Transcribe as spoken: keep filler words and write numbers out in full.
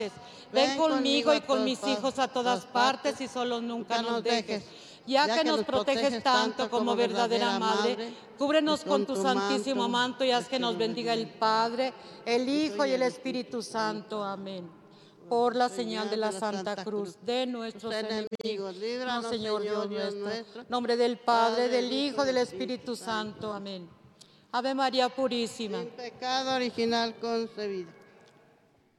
Ven conmigo y con mis hijos a todas partes y solos nunca nos dejes. Ya que nos proteges tanto como verdadera madre, cúbrenos con tu santísimo manto y haz que nos bendiga el Padre, el Hijo y el Espíritu Santo. Amén. Por la señal de la Santa Cruz de nuestros enemigos, líbranos, Señor Dios nuestro. Nombre del Padre, del Hijo, del Espíritu Santo. Amén. Ave María Purísima. Sin pecado original concebida.